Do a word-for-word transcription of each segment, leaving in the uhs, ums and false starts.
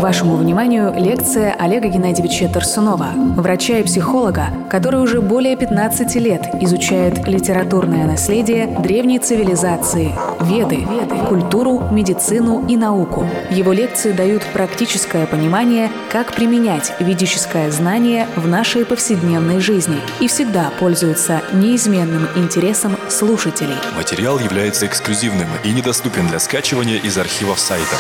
Вашему вниманию лекция Олега Геннадьевича Тарсунова, врача и психолога, который уже более пятнадцати лет изучает литературное наследие древней цивилизации, веды, культуру, медицину и науку. Его лекции дают практическое понимание, как применять ведическое знание в нашей повседневной жизни и всегда пользуются неизменным интересом слушателей. Материал является эксклюзивным и недоступен для скачивания из архивов сайта.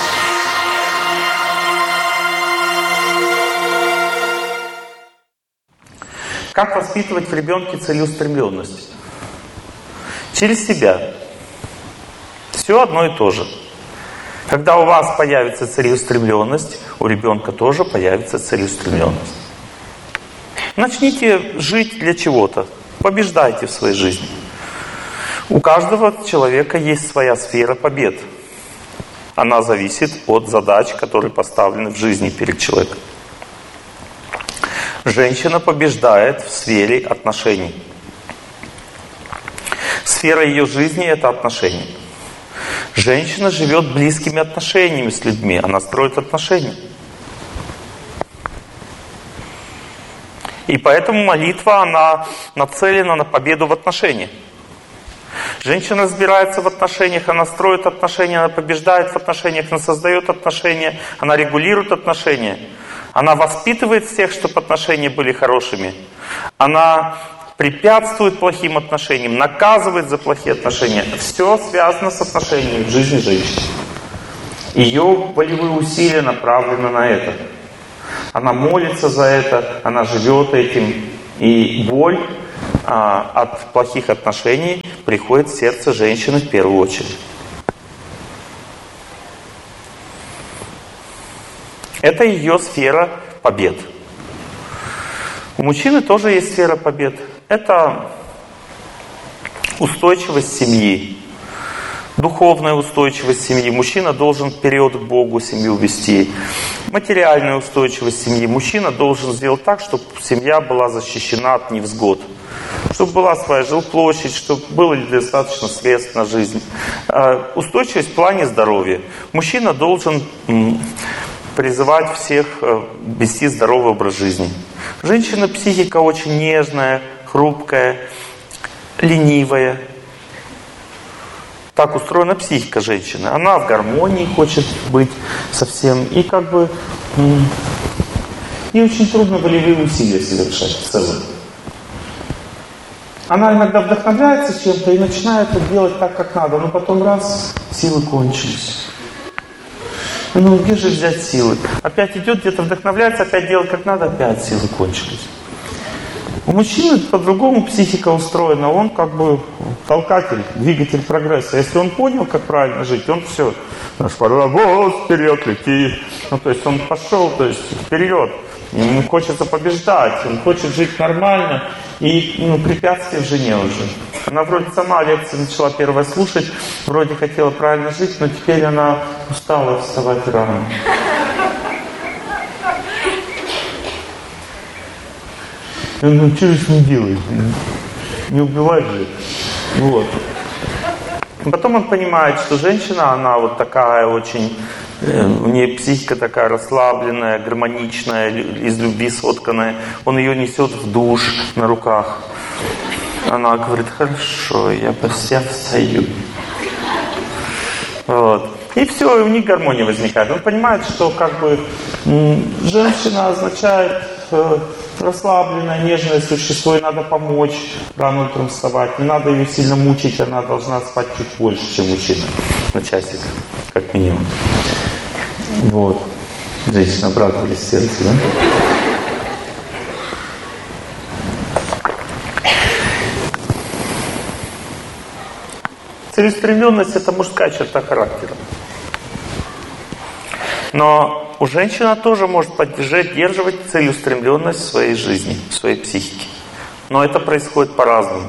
Как воспитывать в ребенке целеустремленность? Через себя. Все одно и то же. Когда у вас появится целеустремленность, у ребенка тоже появится целеустремленность. Начните жить для чего-то. Побеждайте в своей жизни. У каждого человека есть своя сфера побед. Она зависит от задач, которые поставлены в жизни перед человеком. Женщина побеждает в сфере отношений. Сфера ее жизни – это отношения. Женщина живет близкими отношениями с людьми. Она строит отношения. И поэтому молитва, она нацелена на победу в отношениях. Женщина разбирается в отношениях, она строит отношения, она побеждает в отношениях, она создает отношения, она регулирует отношения. Она воспитывает всех, чтобы отношения были хорошими. Она препятствует плохим отношениям, наказывает за плохие отношения. Все связано с отношениями в жизни женщины. Ее волевые усилия направлены на это. Она молится за это, она живет этим. И боль а, от плохих отношений приходит в сердце женщины в первую очередь. Это ее сфера побед. У мужчины тоже есть сфера побед. Это устойчивость семьи, духовная устойчивость семьи. Мужчина должен вперед к Богу семью вести. Материальная устойчивость семьи. Мужчина должен сделать так, чтобы семья была защищена от невзгод. Чтобы была своя жилплощадь, чтобы было достаточно средств на жизнь. Устойчивость в плане здоровья. Мужчина должен призывать всех вести здоровый образ жизни. Женщина психика очень нежная, хрупкая, ленивая. Так устроена психика женщины. Она в гармонии хочет быть совсем. И как бы ей очень трудно волевые усилия совершать в целом. Она иногда вдохновляется чем-то и начинает это делать так, как надо. Но потом раз, силы кончились. Ну где же взять силы? Опять идет, где-то вдохновляется, опять делает как надо, опять силы кончились. У мужчины по-другому психика устроена. Он как бы толкатель, двигатель прогресса. Если он понял, как правильно жить, он все. Наш паровоз вперед летит. Ну то есть он пошел, то есть вперед. Ему хочется побеждать, он хочет жить нормально. И ну, препятствий в жене уже. Она вроде сама лекции начала первая слушать, вроде хотела правильно жить, но теперь она устала вставать рано. Ну, что же с ним делать? Не убивать же. Вот. Потом он понимает, что женщина, она вот такая очень, э, у нее психика такая расслабленная, гармоничная, из любви сотканная. Он ее несет в душ на руках. Она говорит: хорошо, я я встаю. Вот. И все, и у них гармония возникает. Он понимает, что как бы м- женщина означает э, расслабленное, нежное существо, и надо помочь рано утром вставать. Не надо ее сильно мучить, она должна спать чуть больше, чем мужчина. На часик, как минимум. Вот. Женщины обрадовались сердце, да? Целеустремленность – это мужская черта характера. Но у женщины тоже может поддерживать целеустремленность в своей жизни, в своей психике. Но это происходит по-разному.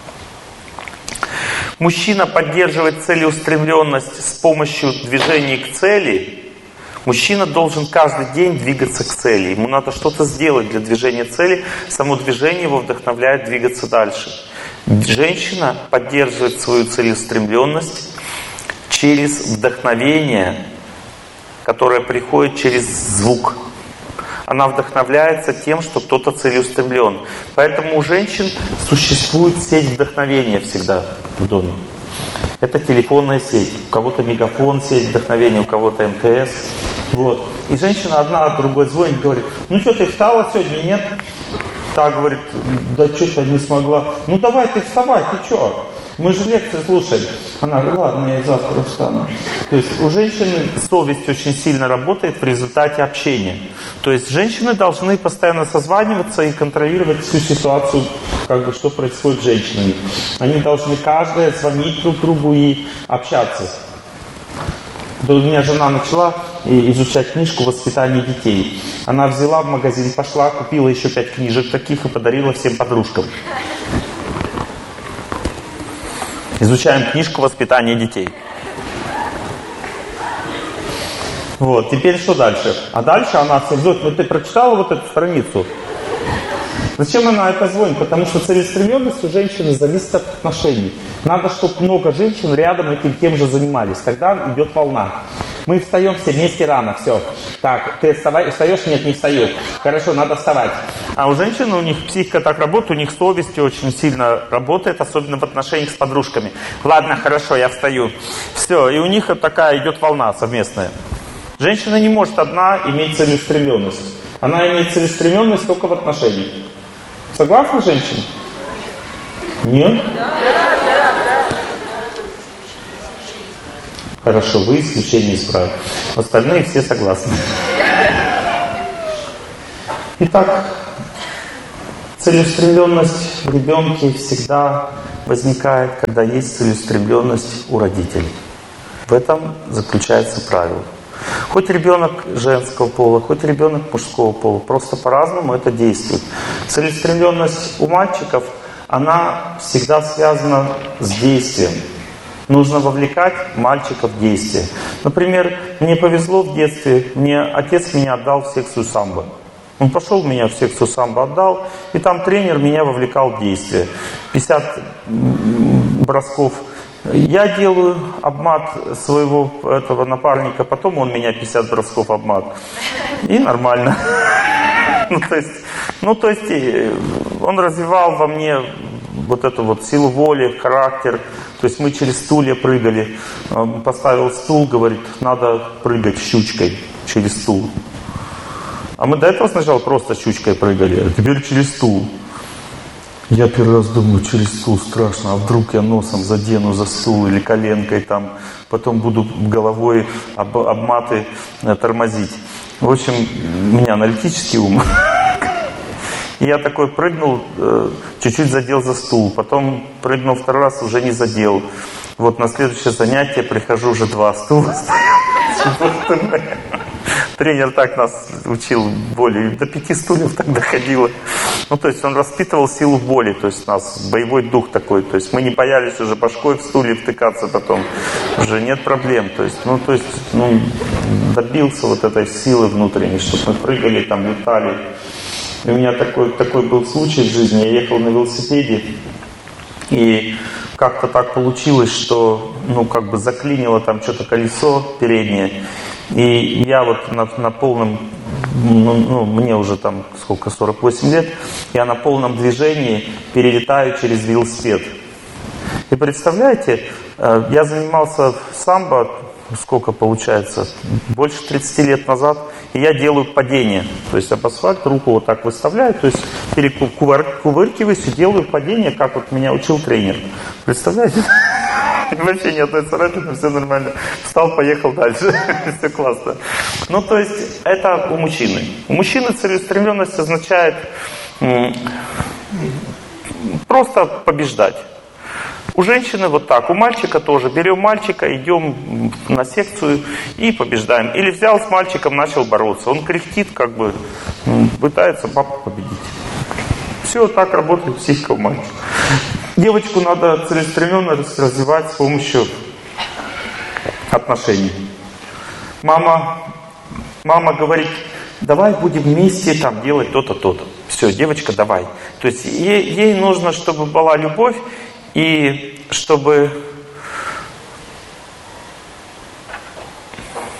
Мужчина поддерживает целеустремленность с помощью движения к цели. Мужчина должен каждый день двигаться к цели. Ему надо что-то сделать для движения цели. Само движение его вдохновляет двигаться дальше. Женщина поддерживает свою целеустремленность через вдохновение, которая приходит через звук. Она вдохновляется тем, что кто-то целеустремлен. Поэтому у женщин существует сеть вдохновения всегда в доме. Это телефонная сеть. У кого-то мегафон, сеть вдохновения, у кого-то эм тэ эс. Вот. И женщина одна другой звонит, говорит: ну что, ты встала сегодня, нет? Та говорит: да что-то не смогла. Ну давай ты вставай, ты что? Мы же лекции слушаем. Она: ладно, я завтра встану. То есть у женщины совесть очень сильно работает в результате общения. То есть женщины должны постоянно созваниваться и контролировать всю ситуацию, как бы, что происходит с женщинами. Они должны каждая звонить друг другу и общаться. У меня жена начала изучать книжку «Воспитание детей». Она взяла в магазин, пошла, купила еще пять книжек таких и подарила всем подружкам. Изучаем книжку «Воспитание детей». Вот, теперь что дальше? А дальше она говорит: ну ты прочитала вот эту страницу? Зачем она это звонит? Потому что целеустремленность у женщины зависит от отношений. Надо, чтобы много женщин рядом этим тем же занимались. Тогда идет волна. Мы встаем все вместе рано, все. Так, ты вставай, встаешь? Нет, не встаю. Хорошо, надо вставать. А у женщин, у них психика так работает, у них совесть очень сильно работает, особенно в отношениях с подружками. Ладно, хорошо, я встаю. Все, и у них такая идет волна совместная. Женщина не может одна иметь целеустремленность. Она имеет целеустремленность только в отношениях. Согласны, женщины? Нет? Хорошо, вы исключение исправили. Остальные все согласны. Итак, целеустремленность в ребенке всегда возникает, когда есть целеустремленность у родителей. В этом заключается правило. Хоть ребенок женского пола, хоть ребенок мужского пола, просто по-разному это действует. Целеустремленность у мальчиков, она всегда связана с действием. Нужно вовлекать мальчика в действие. Например, мне повезло в детстве, мне отец меня отдал в секцию самбо. Он пошел меня в секцию самбо отдал, и там тренер меня вовлекал в действие. пятьдесят бросков я делаю, обмат своего этого напарника, потом он меня пятьдесят бросков обмат. И нормально. Ну, то есть, ну, то есть он развивал во мне вот эту вот силу воли, характер. То есть мы через стулья прыгали. Он поставил стул, говорит: надо прыгать щучкой через стул. А мы до этого сначала просто щучкой прыгали, а теперь через стул. Я первый раз думаю: через стул страшно, а вдруг я носом задену за стул или коленкой там, потом буду головой об, обматы тормозить. В общем, у меня аналитический ум. И я такой прыгнул, чуть-чуть задел за стул, потом прыгнул второй раз, уже не задел. Вот на следующее занятие прихожу, уже два стула стоят. Тренер так нас учил боли, до пяти стульев так доходило. Ну, то есть он воспитывал силу воли, то есть у нас боевой дух такой. То есть мы не боялись уже башкой в стулья втыкаться потом. Уже нет проблем. То есть, ну, то есть, ну, добился вот этой силы внутренней, чтобы мы прыгали, там, летали. И у меня такой, такой был случай в жизни. Я ехал на велосипеде, и как-то так получилось, что, ну, как бы заклинило там что-то колесо переднее. И я вот на, на полном, ну, ну, мне уже там сколько, сорок восемь лет, я на полном движении перелетаю через велосипед. И представляете, я занимался самбо, сколько получается, больше тридцати лет назад, и я делаю падение. То есть об асфальт руку вот так выставляю, то есть перекувыркиваюсь и делаю падение, как вот меня учил тренер. Представляете? Вообще ни одной царапины, все нормально. Встал, поехал дальше. Все классно. Ну, то есть, это у мужчины. У мужчины целеустремленность означает м- просто побеждать. У женщины вот так, у мальчика тоже. Берем мальчика, идем на секцию и побеждаем. Или взял с мальчиком, начал бороться. Он кряхтит, как бы пытается папу победить. Все так работает психика у мальчика. Девочку надо целеустремленно развивать с помощью отношений. Мама, мама говорит: давай будем вместе там делать то-то, то-то. Все, девочка, давай. То есть ей, ей нужно, чтобы была любовь, и чтобы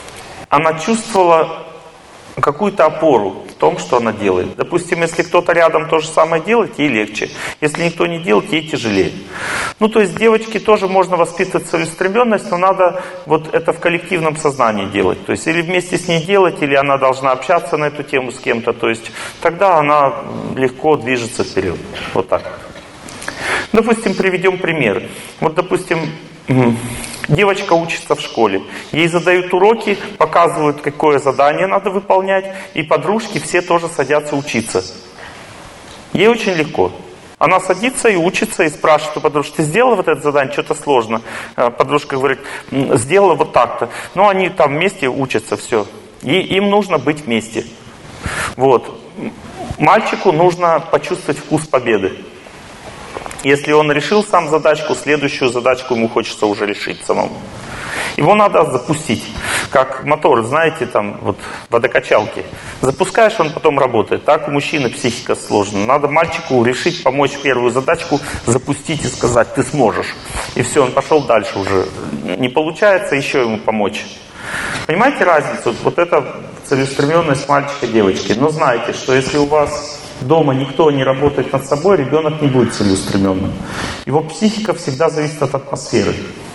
она чувствовала какую-то опору в том, что она делает. Допустим, если кто-то рядом то же самое делает, ей легче. Если никто не делает, ей тяжелее. Ну, то есть девочки тоже можно воспитывать целеустремленность, но надо вот это в коллективном сознании делать. То есть или вместе с ней делать, или она должна общаться на эту тему с кем-то. То есть тогда она легко движется вперед. Вот так. Допустим, приведем пример. Вот, допустим, девочка учится в школе. Ей задают уроки, показывают, какое задание надо выполнять, и подружки все тоже садятся учиться. Ей очень легко. Она садится и учится, и спрашивает у подружки: ты сделала вот это задание, что-то сложно? Подружка говорит: сделала вот так-то. Ну, они там вместе учатся, все. И им нужно быть вместе. Вот. Мальчику нужно почувствовать вкус победы. Если он решил сам задачку, следующую задачку ему хочется уже решить самому. Его надо запустить. Как мотор, знаете, там вот водокачалки. Запускаешь, он потом работает. Так у мужчины психика сложная. Надо мальчику решить, помочь первую задачку, запустить и сказать: ты сможешь. И все, он пошел дальше уже. Не получается, еще ему помочь. Понимаете разницу? Вот это целеустремленность мальчика, девочки. Но знайте, что если у вас дома никто не работает над собой, ребенок не будет целеустремленным. Его психика всегда зависит от атмосферы.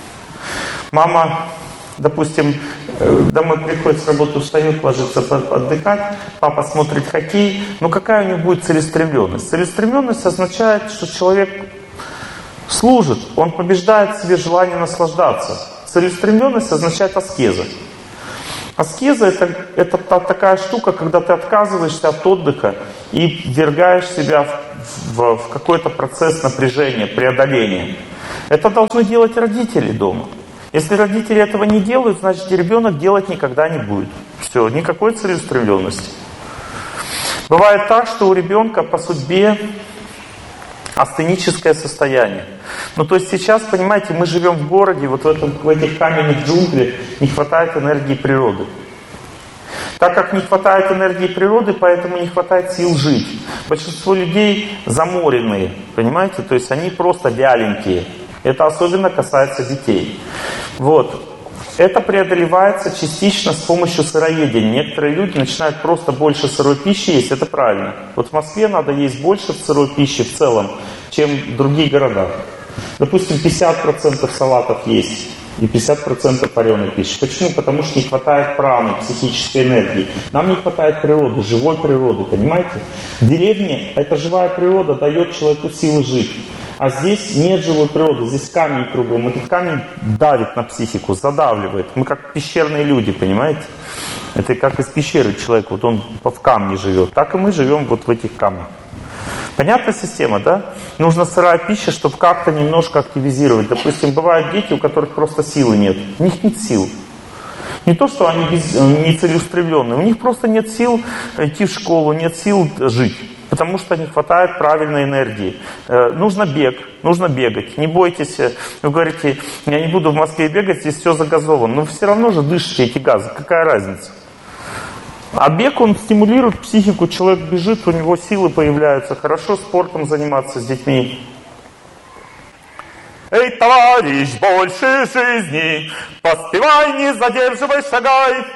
Мама, допустим, домой приходит с работы, устает, ложится отдыхать, папа смотрит хоккей. Но какая у него будет целеустремленность? Целеустремленность означает, что человек служит, он побеждает в себе желание наслаждаться. Целеустремленность означает аскеза. Аскеза это, это та, такая штука, когда ты отказываешься от отдыха и ввергаешь себя в, в, в какой-то процесс напряжения, преодоления. Это должны делать родители дома. Если родители этого не делают, значит и ребенок делать никогда не будет. Все, никакой целеустремленности. Бывает так, что у ребенка по судьбе астеническое состояние. Ну, то есть сейчас, понимаете, мы живем в городе, вот в, этом, в этих каменных джунглях не хватает энергии природы. Так как не хватает энергии природы, поэтому не хватает сил жить. Большинство людей заморенные, понимаете, то есть они просто вяленькие. Это особенно касается детей. Вот. Это преодолевается частично с помощью сыроедения. Некоторые люди начинают просто больше сырой пищи есть, это правильно. Вот в Москве надо есть больше сырой пищи в целом, чем в других городах. Допустим, пятьдесят процентов салатов есть и пятьдесят процентов вареной пищи. Почему? Потому что не хватает праны, психической энергии. Нам не хватает природы, живой природы, понимаете? В деревне эта живая природа дает человеку силы жить. А здесь нет живой природы, здесь камень кругом. Этот камень давит на психику, задавливает. Мы как пещерные люди, понимаете? Это как из пещеры человек, вот он в камне живет. Так и мы живем вот в этих камнях. Понятная система, да? Нужна сырая пища, чтобы как-то немножко активизировать. Допустим, бывают дети, у которых просто силы нет. У них нет сил. Не то, что они без, не целеустремленные. У них просто нет сил идти в школу, нет сил жить. Потому что не хватает правильной энергии. Э, нужно бег, нужно бегать. Не бойтесь. Вы говорите: я не буду в Москве бегать, здесь все загазовано. Но все равно же дышите эти газы. Какая разница? А бег, он стимулирует психику. Человек бежит, у него силы появляются. Хорошо спортом заниматься с детьми. Эй, товарищ, больше жизни, поспевай, не задерживай, шагай.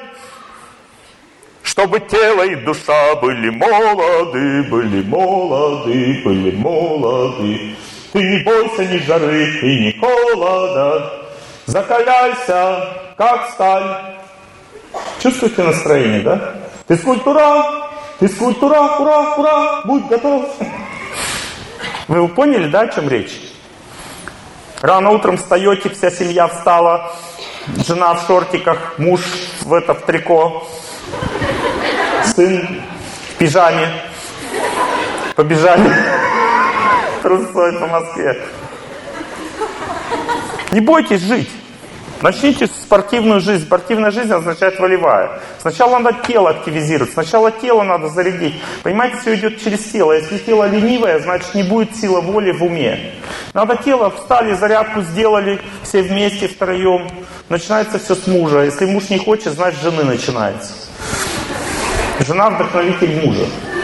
Чтобы тело и душа были молоды, были молоды, были молоды. Ты не бойся ни жары и ни холода, закаляйся, как сталь. Чувствуете настроение, да? Физкультура, физкультура, ура, ура, будь готов. Вы поняли, да, о чем речь? Рано утром встаете, вся семья встала, жена в шортиках, муж в это, в трико. Сын в пижаме. Побежали трусой по Москве. Не бойтесь жить. Начните спортивную жизнь. Спортивная жизнь означает волевая. Сначала надо тело активизировать. Сначала тело надо зарядить. Понимаете, все идет через тело. Если тело ленивое, значит не будет силы воли в уме. Надо тело, встали, зарядку сделали, все вместе, втроем. Начинается все с мужа. Если муж не хочет, значит с жены начинается. Жена вдохновитель мужа.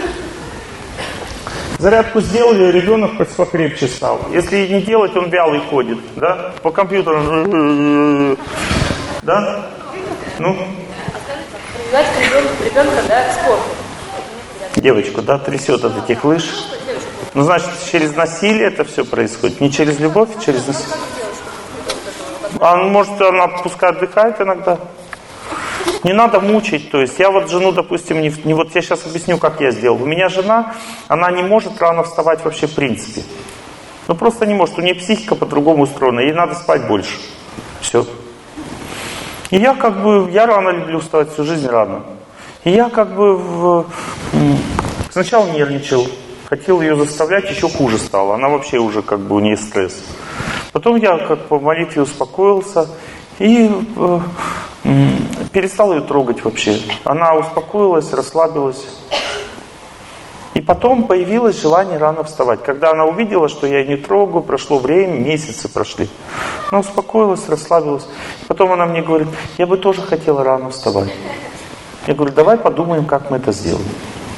Зарядку сделали, ребенок хоть покрепче стал. Если не делать, он вялый ходит, да? По компьютеру. Да? Ну? привязать ребенка, ребенка да, к спорту. Девочку, да, трясет от этих лыж. Ну, значит, через насилие это все происходит. Не через любовь, а через насилие. А может, она пускай отдыхает иногда. Не надо мучить. То есть я вот жену, допустим, не, не вот я сейчас объясню, как я сделал. У меня жена, она не может рано вставать вообще в принципе. Ну просто не может. У нее психика по-другому устроена. Ей надо спать больше. Все. И я как бы, я рано люблю вставать, всю жизнь рано. И я как бы в, сначала нервничал. Хотел ее заставлять, еще хуже стало. Она вообще уже как бы у нее стресс. Потом я как по молитве успокоился и э, э, перестал ее трогать вообще. Она успокоилась, расслабилась. И потом появилось желание рано вставать. Когда она увидела, что я не трогаю, прошло время, месяцы прошли. Она успокоилась, расслабилась. Потом она мне говорит, я бы тоже хотела рано вставать. Я говорю, давай подумаем, как мы это сделаем.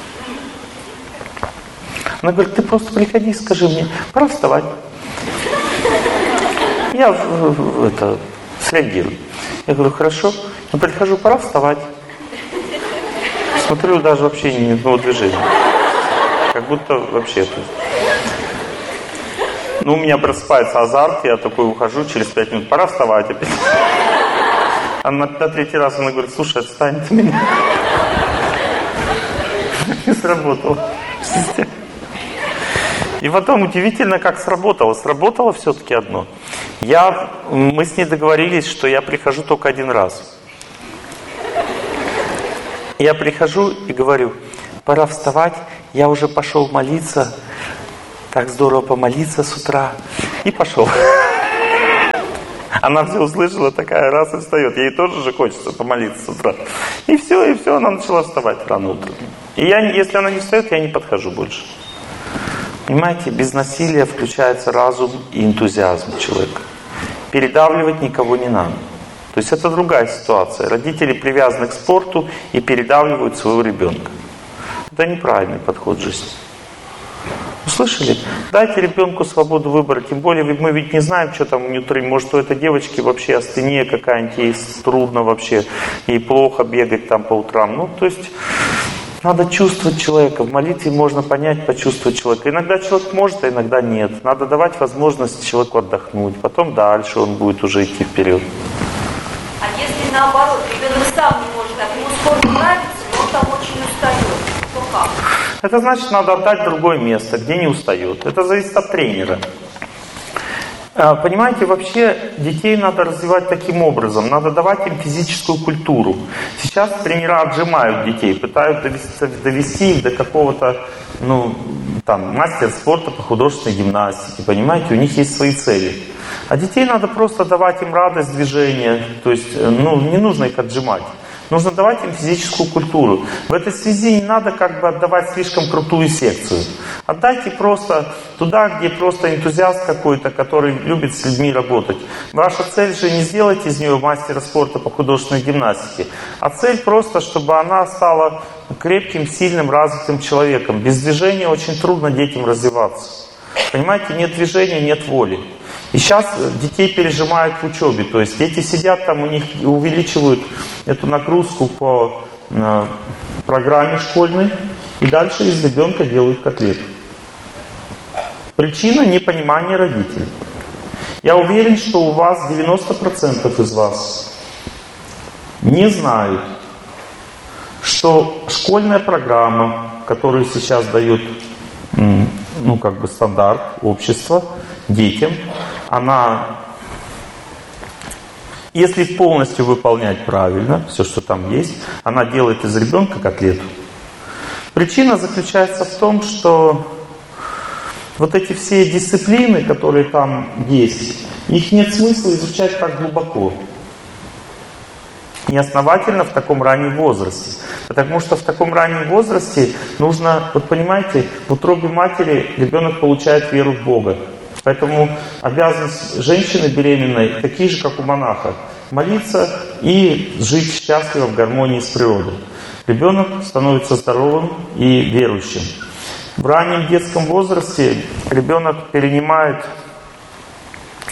Она говорит, ты просто приходи и скажи мне, пора вставать. Я это, среагирую. Я говорю, хорошо. Я прихожу, пора вставать. Смотрю, даже вообще ни одного движения. Как будто вообще это. Ну, у меня просыпается азарт, я такой ухожу, через пять минут, пора вставать опять. А на, на третий раз она говорит, слушай, отстань от меня. Не сработало. И потом удивительно, как сработало. Сработало все-таки одно. Я, мы с ней договорились, что я прихожу только один раз. Я прихожу и говорю, пора вставать, я уже пошел молиться. Так здорово помолиться с утра. И пошел. Она все услышала, такая раз и встает. Ей тоже же хочется помолиться с утра. И все, и все, она начала вставать рано утром. И я, если она не встает, я не подхожу больше. Понимаете, без насилия включается разум и энтузиазм человека. Передавливать никого не надо. То есть это другая ситуация. Родители привязаны к спорту и передавливают своего ребенка. Это неправильный подход к жизни. Услышали? Дайте ребенку свободу выбора. Тем более мы ведь не знаем, что там внутри. Может, у этой девочки вообще астения какая-нибудь, ей трудно вообще, ей плохо бегать там по утрам. Ну, то есть надо чувствовать человека. В молитве можно понять, почувствовать человека. Иногда человек может, а иногда нет. Надо давать возможность человеку отдохнуть. Потом дальше он будет уже идти вперед. А если наоборот, ребенок сам не может, так ему спорт нравится, но он там очень устает, то как? Это значит, надо отдать другое место, где не устает. Это зависит от тренера. Понимаете, вообще детей надо развивать таким образом. Надо давать им физическую культуру. Сейчас тренера отжимают детей, пытаются довести, довести их до какого-то, ну, там, мастера спорта по художественной гимнастике. Понимаете, у них есть свои цели. А детей надо просто давать им радость движения. То есть, ну, не нужно их отжимать. Нужно давать им физическую культуру. В этой связи не надо как бы отдавать слишком крутую секцию. Отдайте просто туда, где просто энтузиаст какой-то, который любит с людьми работать. Ваша цель же не сделать из нее мастера спорта по художественной гимнастике, а цель просто, чтобы она стала крепким, сильным, развитым человеком. Без движения очень трудно детям развиваться. Понимаете, нет движения, нет воли. И сейчас детей пережимают в учебе. То есть дети сидят там, у них увеличивают эту нагрузку по э, программе школьной. И дальше из ребенка делают котлету. Причина непонимания родителей. Я уверен, что у вас девяносто процентов из вас не знают, что школьная программа, которую сейчас дает, ну, как бы стандарт общества детям, она, если полностью выполнять правильно все, что там есть, она делает из ребенка котлету. Причина заключается в том, что вот эти все дисциплины, которые там есть, их нет смысла изучать так глубоко. Неосновательно в таком раннем возрасте. Потому что в таком раннем возрасте нужно, вот понимаете, в утробе матери ребенок получает веру в Бога. Поэтому обязанность женщины беременной такие же, как у монаха. Молиться и жить счастливо в гармонии с природой. Ребенок становится здоровым и верующим. В раннем детском возрасте ребенок перенимает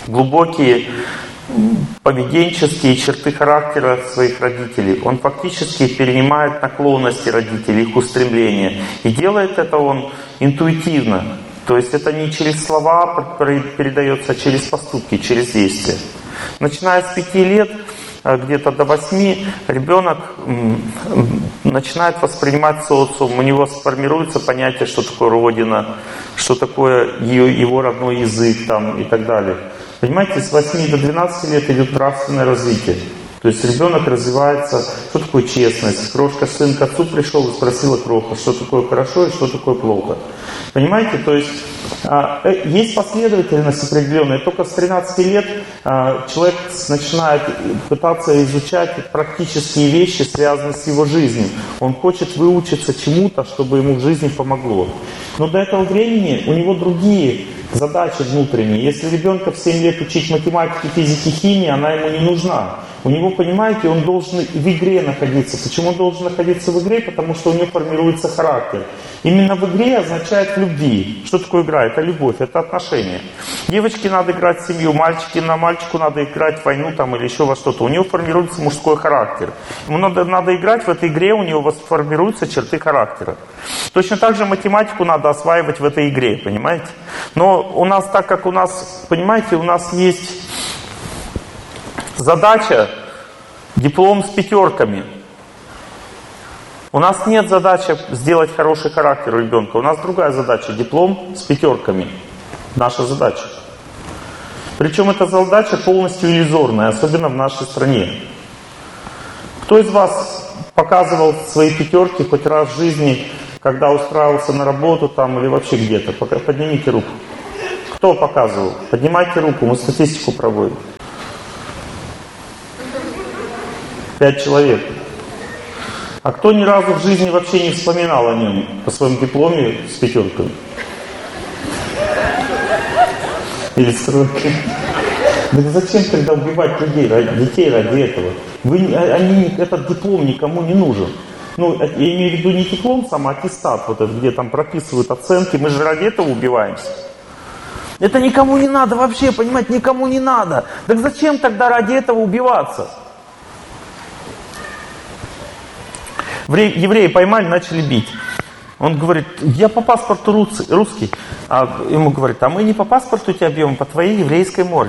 глубокие поведенческие черты характера своих родителей. Он фактически перенимает наклонности родителей, их устремления. И делает это он интуитивно. То есть это не через слова передается, а через поступки, через действия. Начиная с пяти лет, где-то до восьми, ребенок начинает воспринимать социум, у него сформируется понятие, что такое Родина, что такое его родной язык там, и так далее. Понимаете, с восьми до двенадцати лет идет нравственное развитие. То есть ребенок развивается, что такое честность. Крошка, сын к отцу пришел и спросила кроха, что такое хорошо и что такое плохо. Понимаете, то есть а, есть последовательность определенная. Только с тринадцати лет а, человек начинает пытаться изучать практические вещи, связанные с его жизнью. Он хочет выучиться чему-то, чтобы ему в жизни помогло. Но до этого времени у него другие задачи внутренние. Если ребенка в семь лет учить математике, физике, химии, она ему не нужна. У него, понимаете, он должен в игре находиться. Почему он должен находиться в игре? Потому что у него формируется характер. Именно в игре означает в любви. Что такое игра? Это любовь, это отношения. Девочке надо играть в семью, мальчике на мальчику надо играть в войну там, или еще во что-то. У него формируется мужской характер. Ему надо, надо играть в этой игре, у него формируются черты характера. Точно так же математику надо осваивать в этой игре, понимаете? Но у нас, так как у нас, понимаете, у нас есть задача диплом с пятерками. У нас нет задачи сделать хороший характер у ребенка. У нас другая задача, диплом с пятерками. Наша задача. Причем эта задача полностью иллюзорная, особенно в нашей стране. Кто из вас показывал свои пятерки хоть раз в жизни, когда устраивался на работу там или вообще где-то? Поднимите руку. Кто показывал? Поднимайте руку, мы статистику проводим. Пять человек. А кто ни разу в жизни вообще не вспоминал о нем, о своем дипломе с пятерками? Или с тройкой? Да зачем тогда убивать людей, детей ради этого? Вы, они, этот диплом никому не нужен. Ну, я имею в виду не диплом сам, а аттестат, вот этот, где там прописывают оценки. Мы же ради этого убиваемся. Это никому не надо вообще, понимаете, никому не надо. Так зачем тогда ради этого убиваться? Евреи поймали, начали бить. Он говорит, я по паспорту русский. А ему говорит, а мы не по паспорту тебя бьем, по твоей еврейской морде.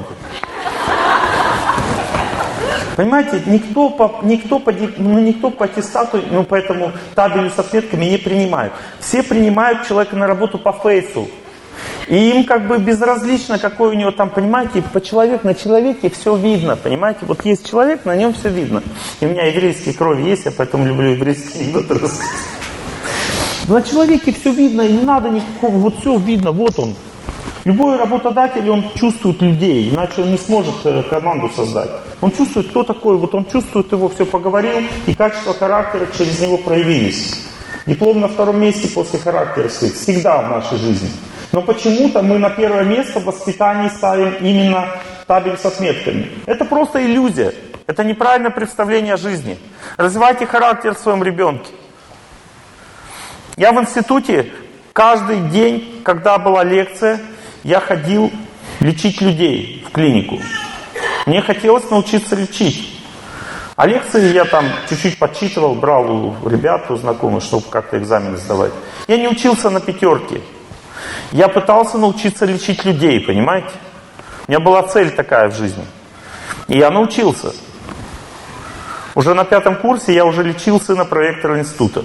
Понимаете, никто по, никто по, ну, никто по аттестату, ну, по этому табелю с отметками не принимает. Все принимают человека на работу по фейсу. И им как бы безразлично, какой у него там, понимаете, по человек на человеке все видно, понимаете. Вот есть человек, на нем все видно. И у меня еврейские крови есть, я поэтому люблю еврейские анекдоты рассказывать. На человеке все видно, и не надо никакого, вот все видно, вот он. Любой работодатель, он чувствует людей, иначе он не сможет команду создать. Он чувствует, кто такой, вот он чувствует его, все поговорил, и качество характера через него проявились. Диплом на втором месте после характера стоит, всегда в нашей жизни. Но почему-то мы на первое место в воспитании ставим именно табель с отметками. Это просто иллюзия, это неправильное представление о жизни. Развивайте характер в своем ребенке. Я в институте каждый день, когда была лекция, я ходил лечить людей в клинику. Мне хотелось научиться лечить. А лекции я там чуть-чуть подсчитывал, брал у ребят, у знакомых, чтобы как-то экзамены сдавать. Я не учился на пятерке. Я пытался научиться лечить людей, понимаете? У меня была цель такая в жизни. И я научился. Уже на пятом курсе я уже лечил сына проректора института.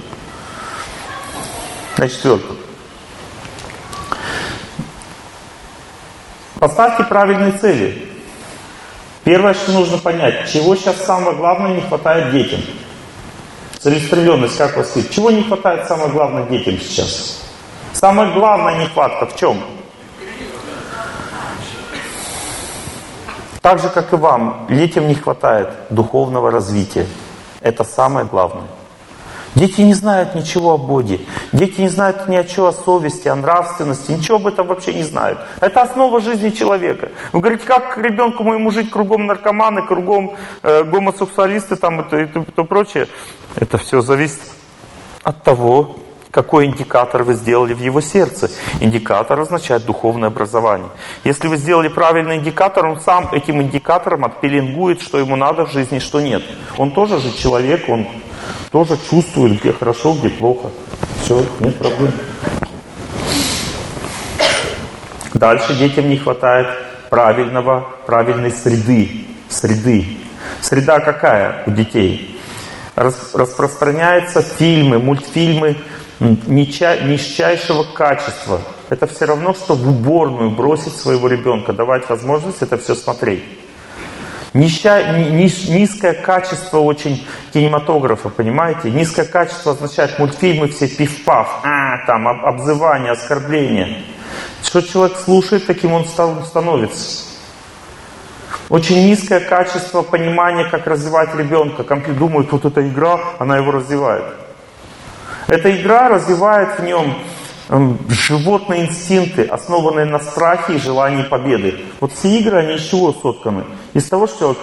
На четвертом. Поставьте правильные цели. Первое, что нужно понять, чего сейчас самое главное не хватает детям. Целеустремленность, как вас сказать? Чего не хватает самое главное детям сейчас? Самая главная нехватка в чем? Так же, как и вам, детям не хватает духовного развития. Это самое главное. Дети не знают ничего о Боге. Дети не знают ни о чем, о совести, о нравственности. Ничего об этом вообще не знают. Это основа жизни человека. Вы говорите, как ребенку моему жить, кругом наркоманы, кругом э, гомосексуалисты там, и то, и то, и то прочее. Это все зависит от того, Какой индикатор вы сделали в его сердце? Индикатор означает духовное образование. Если вы сделали правильный индикатор, он сам этим индикатором отпеленгует, что ему надо в жизни, что нет. Он тоже же человек, он тоже чувствует, где хорошо, где плохо. Все, нет проблем. Дальше детям не хватает правильного, правильной среды. Среды. Среда какая у детей? Рас, распространяются фильмы, мультфильмы низчайшего качества. Это все равно, что в уборную бросить своего ребенка, давать возможность это все смотреть. Нища, ниж, низкое качество очень кинематографа, понимаете? Низкое качество означает мультфильмы все пиф-паф, а, там, об, обзывание, оскорбление. Что человек слушает, таким он становится. Очень низкое качество понимания, как развивать ребенка. Компьютер думает, вот эта игра, она его развивает. Эта игра развивает в нем эм, животные инстинкты, основанные на страхе и желании победы. Вот все игры, они из чего сотканы? Из того, что...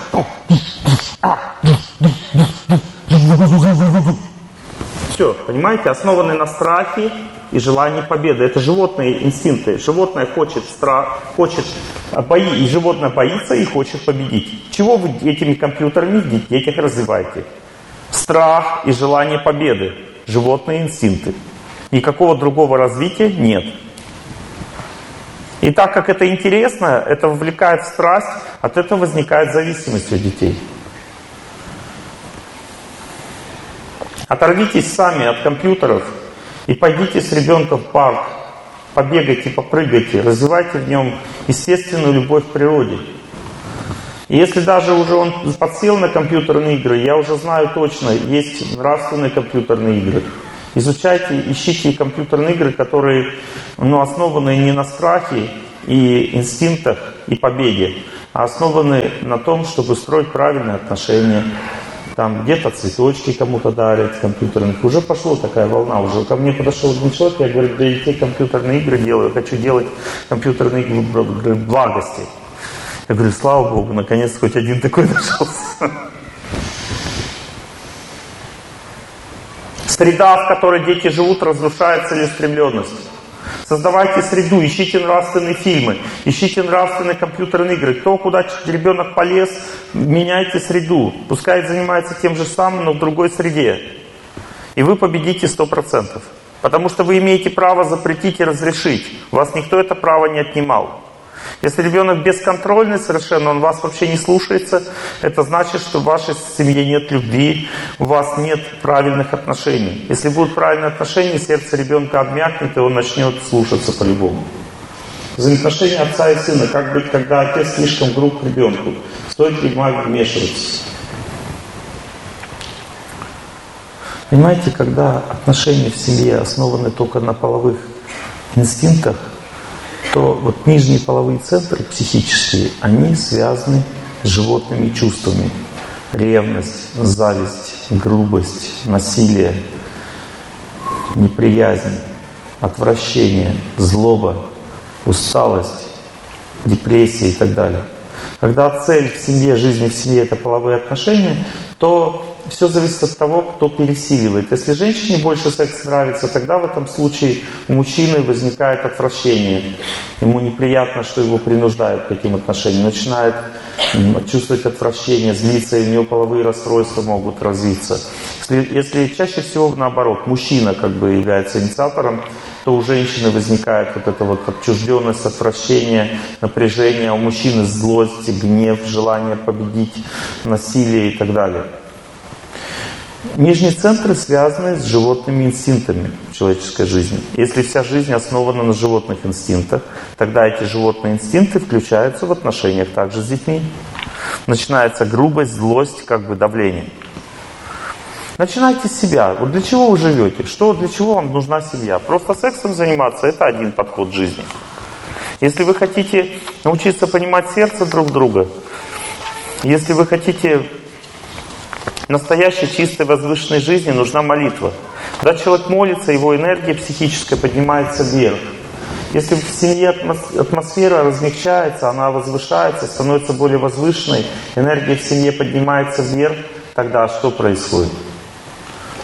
Все, понимаете, основанные на страхе и желании победы. Это животные инстинкты. Животное хочет страх, хочет бои, и животное боится и хочет победить. Чего вы этими компьютерами в детях развиваете? Страх и желание победы. Животные инстинкты. Никакого другого развития нет. И так как это интересно, это вовлекает в страсть, от этого возникает зависимость у детей. Оторвитесь сами от компьютеров и пойдите с ребенком в парк, побегайте, попрыгайте, развивайте в нем естественную любовь к природе. И если даже уже он подсел на компьютерные игры, я уже знаю точно, есть нравственные компьютерные игры. Изучайте, ищите компьютерные игры, которые ну, основаны не на страхе и инстинктах и победе, а основаны на том, чтобы строить правильные отношения. Там где-то цветочки кому-то дарят компьютерных. Уже пошла такая волна. Уже ко мне подошел один человек, я говорю, для детей компьютерные игры делаю, хочу делать компьютерные игры благости. Я говорю, слава Богу, наконец хоть один такой нашелся. Среда, в которой дети живут, разрушает целеустремленность. Создавайте среду, ищите нравственные фильмы, ищите нравственные компьютерные игры. Кто куда ребенок полез, меняйте среду. Пускай занимается тем же самым, но в другой среде. И вы победите сто процентов. Потому что вы имеете право запретить и разрешить. У вас никто это право не отнимал. Если ребенок бесконтрольный совершенно, он вас вообще не слушается, это значит, что в вашей семье нет любви, у вас нет правильных отношений. Если будут правильные отношения, сердце ребенка обмякнет, и он начнет слушаться по-любому. Взаимоотношения отца и сына. Как быть, когда отец слишком груб к ребенку? Стоит ли мать вмешиваться? Понимаете, когда отношения в семье основаны только на половых инстинктах, то вот нижние половые центры психические, они связаны с животными чувствами. Ревность, зависть, грубость, насилие, неприязнь, отвращение, злоба, усталость, депрессия и так далее. Когда цель в семье, жизни в семье — это половые отношения, то все зависит от того, кто пересиливает. Если женщине больше секс нравится, тогда в этом случае у мужчины возникает отвращение. Ему неприятно, что его принуждают к таким отношениям. Начинает чувствовать отвращение, злиться, и у него половые расстройства могут развиться. Если, если чаще всего наоборот, мужчина как бы является инициатором, то у женщины возникает вот эта вот отчужденность, отвращение, напряжение, а у мужчины злость, гнев, желание победить, насилие и так далее. Нижние центры связаны с животными инстинктами в человеческой жизни. Если вся жизнь основана на животных инстинктах, тогда эти животные инстинкты включаются в отношениях также с детьми. Начинается грубость, злость, как бы давление. Начинайте с себя. Вот для чего вы живете? Что, для чего вам нужна семья? Просто сексом заниматься — это один подход к жизни. Если вы хотите научиться понимать сердце друг друга, если вы хотите настоящей, чистой, возвышенной жизни, нужна молитва. Когда человек молится, его энергия психическая поднимается вверх. Если в семье атмосфера размягчается, она возвышается, становится более возвышенной, энергия в семье поднимается вверх, тогда что происходит?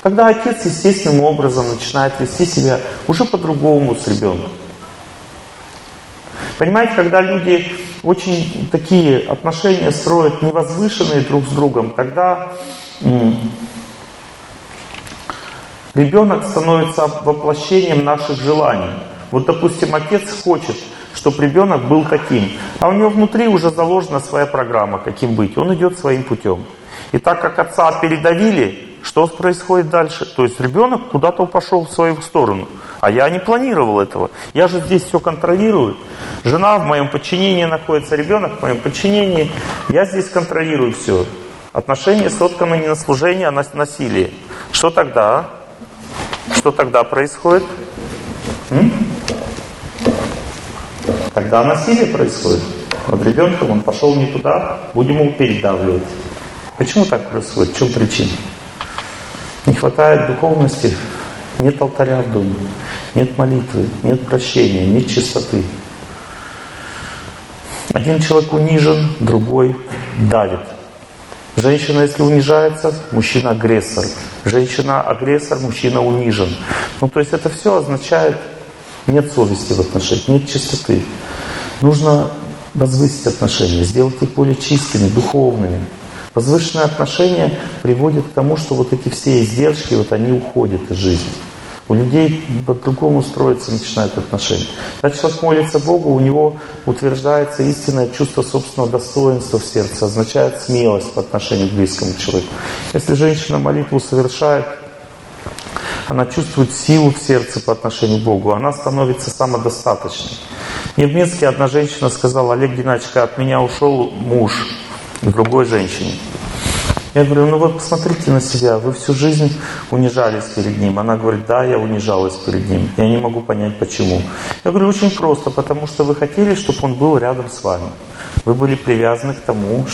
Тогда отец естественным образом начинает вести себя уже по-другому с ребенком. Понимаете, когда люди очень такие отношения строят невозвышенные друг с другом, тогда м- ребенок становится воплощением наших желаний. Вот, допустим, отец хочет, чтобы ребенок был таким, а у него внутри уже заложена своя программа, каким быть. Он идет своим путем. И так как отца передавили, что происходит дальше? То есть ребенок куда-то пошел в свою сторону. А я не планировал этого. Я же здесь все контролирую. Жена в моем подчинении находится, ребенок в моем подчинении. Я здесь контролирую все. Отношения сотканы не на служение, а на насилие. Что тогда? Что тогда происходит? М? Тогда насилие происходит. Над ребенком он пошел не туда, будем его передавливать. Почему так происходит? В чем причина? Не хватает духовности, нет алтаря в доме, нет молитвы, нет прощения, нет чистоты. Один человек унижен, другой давит. Женщина, если унижается, мужчина агрессор. Женщина агрессор, мужчина унижен. Ну, то есть это все означает, нет совести в отношениях, нет чистоты. Нужно возвысить отношения, сделать их более чистыми, духовными. Возвышенные отношения приводят к тому, что вот эти все издержки, вот они уходят из жизни. У людей по-другому строятся, начинают отношения. Когда человек молится Богу, у него утверждается истинное чувство собственного достоинства в сердце, означает смелость по отношению к близкому человеку. Если женщина молитву совершает, она чувствует силу в сердце по отношению к Богу, она становится самодостаточной. Мне в Минске одна женщина сказала: Олег Геннадьевич, от меня ушел муж к другой женщине. Я говорю: ну вы посмотрите на себя, вы всю жизнь унижались перед ним. Она говорит: да, я унижалась перед ним. Я не могу понять, почему. Я говорю: очень просто, потому что вы хотели, чтобы он был рядом с вами. Вы были привязаны к тому,